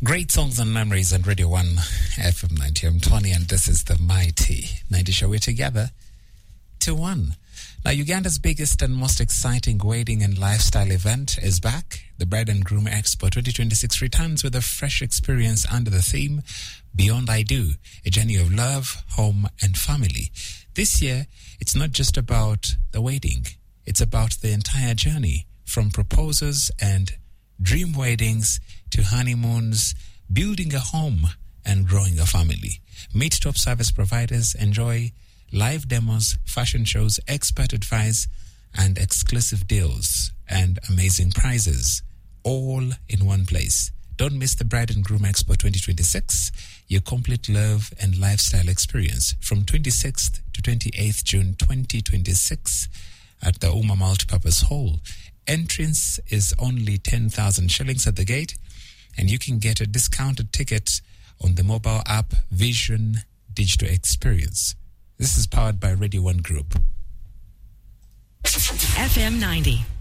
Great songs and memories on Radio 1 FM 90. I'm Tony, and this is the Mighty 90 Show. We're together to one. Now, Uganda's biggest and most exciting wedding and lifestyle event is back. The Bride and Groom Expo 2026 returns with a fresh experience under the theme Beyond I Do, a journey of love, home, and family. This year, it's not just about the wedding. It's about the entire journey, from proposals and dream weddings to honeymoons, building a home, and growing a family. Meet top service providers, enjoy live demos, fashion shows, expert advice, and exclusive deals and amazing prizes, all in one place. Don't miss the Bride and Groom Expo 2026, your complete love and lifestyle experience, from 26th to 28th June 2026 at the Uma Multipurpose Hall. Entrance is only 10,000 shillings at the gate, and you can get a discounted ticket on the mobile app Vision Digital Experience. This is powered by Radio 1 Group. FM 90.